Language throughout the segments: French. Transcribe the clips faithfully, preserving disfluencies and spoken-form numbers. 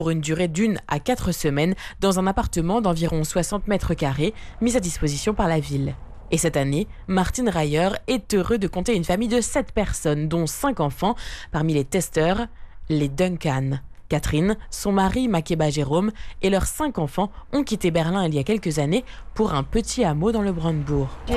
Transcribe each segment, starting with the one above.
pour une durée d'une à quatre semaines dans un appartement d'environ soixante mètres carrés mis à disposition par la ville. Et cette année, Martin Reyer est heureux de compter une famille de sept personnes, dont cinq enfants, parmi les testeurs, les Duncan. Catherine, son mari Makeba Jérôme et leurs cinq enfants ont quitté Berlin il y a quelques années pour un petit hameau dans le Brandebourg. Tout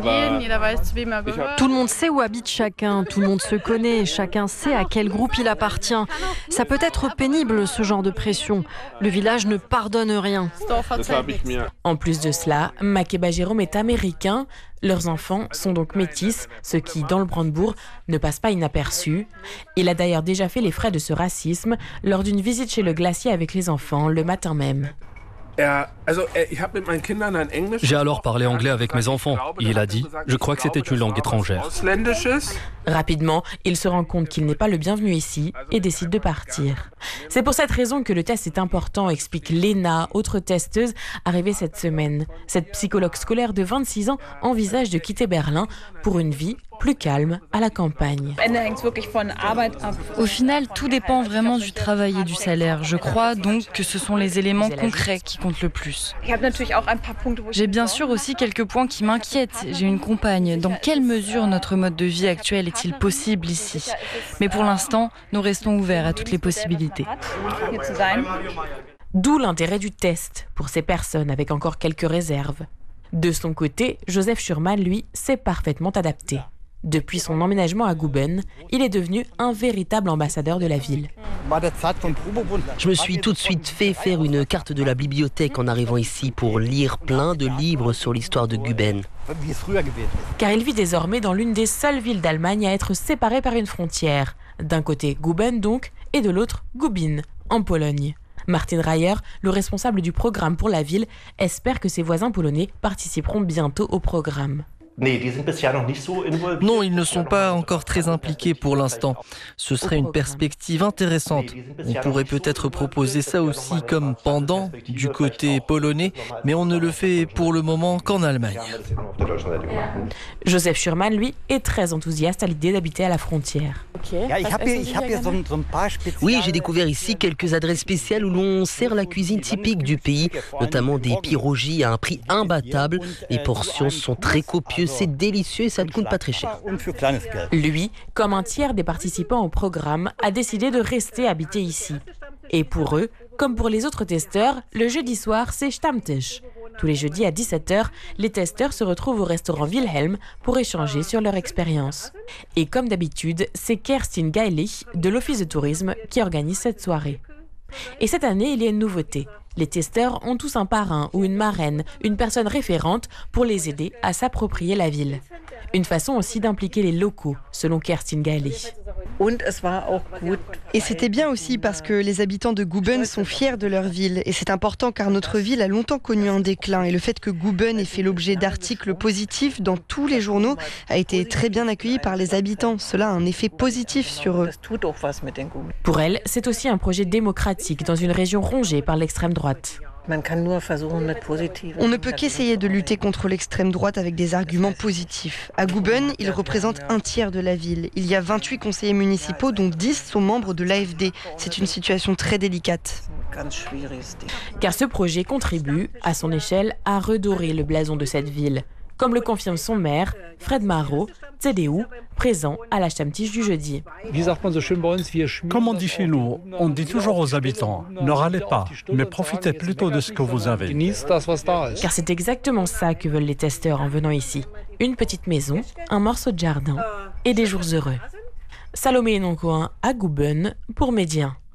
le monde sait où habite chacun, tout le monde se connaît, chacun sait à quel groupe il appartient. Ça peut être pénible ce genre de pression. Le village ne pardonne rien. En plus de cela, Makeba Jérôme est américain. Leurs enfants sont donc métis, ce qui, dans le Brandebourg, ne passe pas inaperçu. Il a d'ailleurs déjà fait les frais de ce racisme lors d'une visite chez le glacier avec les enfants le matin même. J'ai alors parlé anglais avec mes enfants. Il a dit, je crois que c'était une langue étrangère. Rapidement, il se rend compte qu'il n'est pas le bienvenu ici et décide de partir. C'est pour cette raison que le test est important, explique Lena, autre testeuse arrivée cette semaine. Cette psychologue scolaire de vingt-six ans envisage de quitter Berlin pour une vie plus calme à la campagne. Au final, tout dépend vraiment du travail et du salaire. Je crois donc que ce sont les éléments concrets qui comptent le plus. J'ai bien sûr aussi quelques points qui m'inquiètent. J'ai une compagne. Dans quelle mesure notre mode de vie actuel est-il possible ici? Mais pour l'instant, nous restons ouverts à toutes les possibilités. D'où l'intérêt du test pour ces personnes avec encore quelques réserves. De son côté, Joseph Schurman, lui, s'est parfaitement adapté. Depuis son emménagement à Guben, il est devenu un véritable ambassadeur de la ville. Je me suis tout de suite fait faire une carte de la bibliothèque en arrivant ici pour lire plein de livres sur l'histoire de Guben. Car il vit désormais dans l'une des seules villes d'Allemagne à être séparée par une frontière. D'un côté Guben donc, et de l'autre Gubin, en Pologne. Martin Reyer, le responsable du programme pour la ville, espère que ses voisins polonais participeront bientôt au programme. Non, ils ne sont pas encore très impliqués pour l'instant. Ce serait une perspective intéressante. On pourrait peut-être proposer ça aussi comme pendant du côté polonais, mais on ne le fait pour le moment qu'en Allemagne. Joseph Schurman, lui, est très enthousiaste à l'idée d'habiter à la frontière. Oui, j'ai découvert ici quelques adresses spéciales où l'on sert la cuisine typique du pays, notamment des pierogies à un prix imbattable. Les portions sont très copieuses. C'est délicieux et ça ne coûte pas très cher. Lui, comme un tiers des participants au programme, a décidé de rester habiter ici. Et pour eux, comme pour les autres testeurs, le jeudi soir, c'est Stammtisch. Tous les jeudis à dix-sept heures, les testeurs se retrouvent au restaurant Wilhelm pour échanger sur leur expérience. Et comme d'habitude, c'est Kerstin Geilich de l'Office de tourisme qui organise cette soirée. Et cette année, il y a une nouveauté. Les testeurs ont tous un parrain ou une marraine, une personne référente pour les aider à s'approprier la ville. Une façon aussi d'impliquer les locaux, selon Kerstin Geilich. Et c'était bien aussi parce que les habitants de Guben sont fiers de leur ville. Et c'est important car notre ville a longtemps connu un déclin. Et le fait que Guben ait fait l'objet d'articles positifs dans tous les journaux a été très bien accueilli par les habitants. Cela a un effet positif sur eux. Pour elle, c'est aussi un projet démocratique dans une région rongée par l'extrême droite. On ne peut qu'essayer de lutter contre l'extrême droite avec des arguments positifs. À Guben, il représente un tiers de la ville. Il y a vingt-huit conseillers municipaux, dont dix sont membres de l'A F D. C'est une situation très délicate. Car ce projet contribue, à son échelle, à redorer le blason de cette ville. Comme le confirme son maire, Fred Marot, C D U, présent à la Stammtisch du jeudi. Comme on dit chez nous, on dit toujours aux habitants, ne râlez pas, mais profitez plutôt de ce que vous avez. Car c'est exactement ça que veulent les testeurs en venant ici. Une petite maison, un morceau de jardin et des jours heureux. Salomé Noncoin à Guben pour Médien.